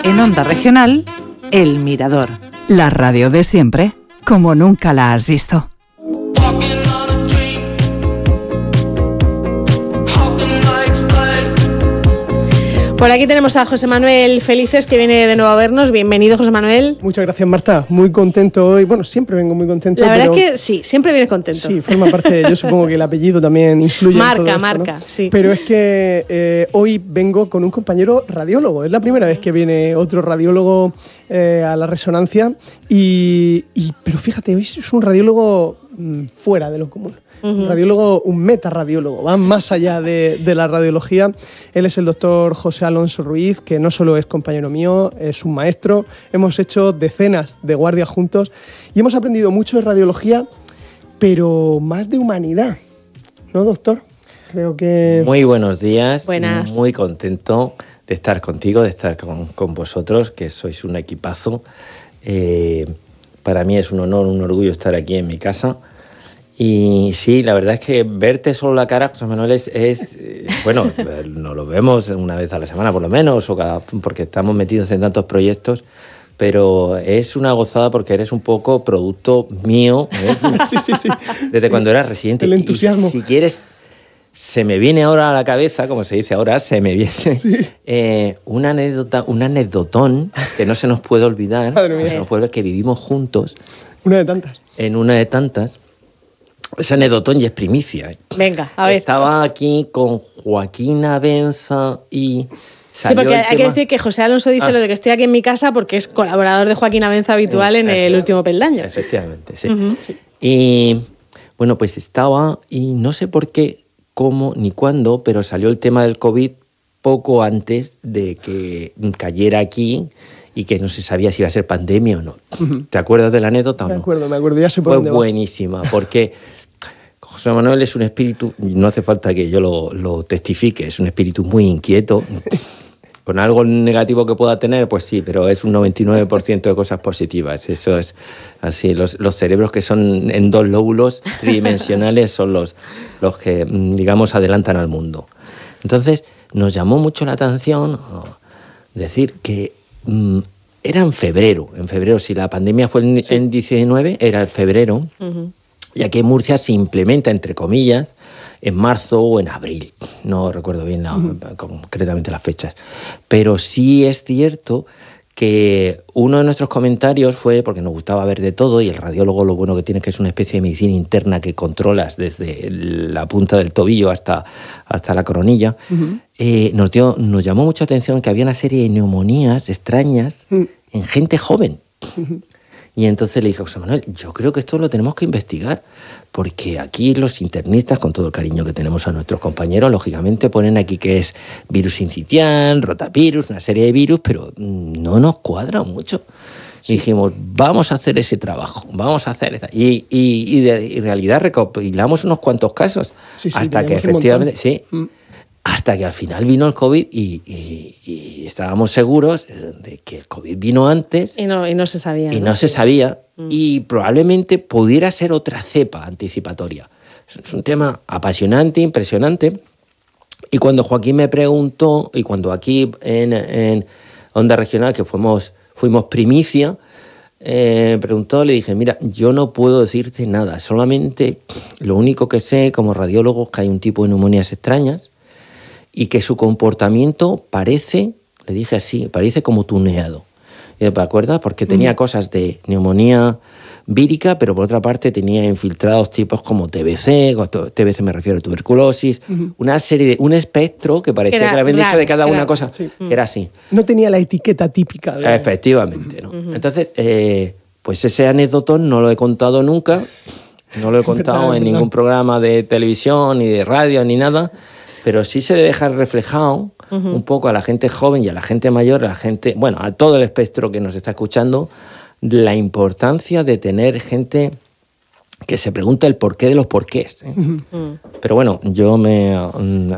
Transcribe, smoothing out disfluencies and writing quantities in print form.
En Onda Regional, El Mirador. La radio de siempre, como nunca la has visto. Por aquí tenemos a José Manuel Felices, que viene de nuevo a vernos. Bienvenido, José Manuel. Muchas gracias, Marta. Muy contento hoy. Bueno, siempre vengo muy contento. La verdad es que sí, siempre vienes contento. Sí, forma parte. Yo supongo que el apellido también influye en todo esto, marca, ¿no? sí. Pero es que hoy vengo con un compañero radiólogo. Es la primera vez que viene otro radiólogo a la resonancia. Pero fíjate, hoy es un radiólogo fuera de lo común. Un radiólogo, un metarradiólogo, va más allá de la radiología. Él es el doctor José Alonso Ruiz, que no solo es compañero mío, es un maestro. Hemos hecho decenas de guardias juntos y hemos aprendido mucho de radiología, pero más de humanidad, ¿no, doctor? Creo que... Muy buenos días. Buenas. Muy contento de estar contigo, de estar con vosotros, que sois un equipazo. Para mí es un honor, un orgullo estar aquí en mi casa. Y sí, la verdad es que verte solo la cara, José Manuel, bueno, nos lo vemos una vez a la semana por lo menos, porque estamos metidos en tantos proyectos, pero es una gozada porque eres un poco producto mío, ¿eh? Sí. Desde cuando eras residente. El entusiasmo. Y si quieres, se me viene ahora a la cabeza, como se dice ahora, se me viene una anécdota, un anecdotón que no se nos puede olvidar, que vivimos juntos. Una de tantas. En una de tantas. Ese anecdotón ya es primicia. Venga, a ver. Estaba aquí con Joaquín Abenza y... Sí, porque hay que decir que José Alonso dice lo de que estoy aquí en mi casa porque es colaborador de Joaquín Abenza habitual en El Último Peldaño. Efectivamente, sí. Sí. Y bueno, pues estaba, y no sé por qué, cómo ni cuándo, pero salió el tema del COVID poco antes de que cayera aquí y que no se sabía si iba a ser pandemia o no. ¿Te acuerdas de la anécdota o no? Me acuerdo, ya sé por dónde va. Fue buenísima, porque José Manuel es un espíritu, no hace falta que yo lo testifique, es un espíritu muy inquieto. Con algo negativo que pueda tener, pues sí, pero es un 99% de cosas positivas. Eso es así. Los cerebros que son en dos lóbulos tridimensionales son los que, digamos, adelantan al mundo. Entonces, nos llamó mucho la atención decir que era en febrero. En febrero, si la pandemia fue en 19, era el febrero. Ya que Murcia se implementa, entre comillas, en marzo o en abril. No recuerdo bien concretamente las fechas. Pero sí es cierto que uno de nuestros comentarios fue, porque nos gustaba ver de todo, y el radiólogo lo bueno que tiene es que es una especie de medicina interna que controlas desde la punta del tobillo hasta la coronilla, nos llamó mucha atención que había una serie de neumonías extrañas en gente joven. Y entonces le dije a José Manuel, yo creo que esto lo tenemos que investigar, porque aquí los internistas, con todo el cariño que tenemos a nuestros compañeros, lógicamente ponen aquí que es virus sincitial, rotavirus, una serie de virus, pero no nos cuadra mucho. Sí. Y dijimos, vamos a hacer ese trabajo, vamos a hacer esa. Y en realidad recopilamos unos cuantos casos, hasta que efectivamente... Hasta que al final vino el COVID y estábamos seguros de que el COVID vino antes. Y no se sabía. Y no se sabía. Y probablemente pudiera ser otra cepa anticipatoria. Es un tema apasionante, impresionante. Y cuando Joaquín me preguntó, y cuando aquí en Onda Regional, que fuimos primicia, me preguntó, le dije, mira, yo no puedo decirte nada. Solamente lo único que sé como radiólogo es que hay un tipo de neumonías extrañas y que su comportamiento parece, le dije así, parece como tuneado. ¿Te acuerdas? Porque tenía cosas de neumonía vírica, pero por otra parte tenía infiltrados tipos como TBC me refiero a tuberculosis, una serie de un espectro que parecía que le habían dicho de cada una cosa, que era así. No tenía la etiqueta típica. Efectivamente, ¿no? Entonces, pues ese anecdotón no lo he contado nunca, no lo he contado en ningún programa de televisión, ni de radio, ni nada, pero sí se deja reflejado un poco a la gente joven y a la gente mayor, a la gente, bueno, a todo el espectro que nos está escuchando, la importancia de tener gente que se pregunta el porqué de los porqués. Pero bueno, yo